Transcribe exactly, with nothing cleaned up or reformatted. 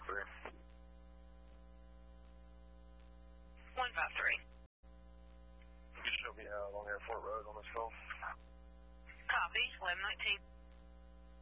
three. one five three. You show me uh, along Airport Road on this phone. Copy, eleven nineteen.